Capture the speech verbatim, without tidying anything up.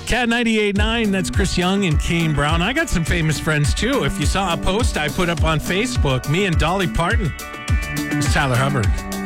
Cat ninety-eight point nine, that's Chris Young and Kane Brown. I got some famous friends, too. If you saw a post I put up on Facebook, me and Dolly Parton. It's Tyler Hubbard.